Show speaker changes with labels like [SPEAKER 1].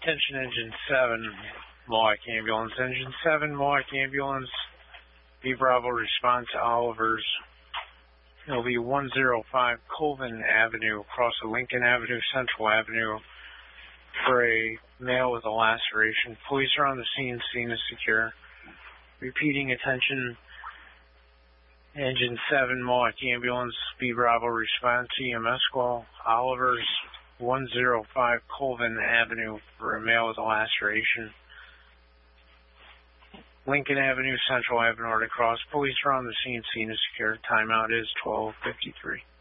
[SPEAKER 1] Attention Engine 7, Mohawk Ambulance. Engine 7, Mohawk Ambulance. B Bravo, respond to Oliver's. It'll be 105 Colvin Avenue, across the Lincoln Avenue, Central Avenue, for a male with a laceration. Police are on the scene. Scene is secure. Repeating, attention Engine 7, Mohawk Ambulance. B Bravo, respond to EMS call. Oliver's, 105 Colvin Avenue, for a male with a laceration. Lincoln Avenue, Central Avenue, North Cross. Police are on the scene. Scene is secure. Timeout is 12:53.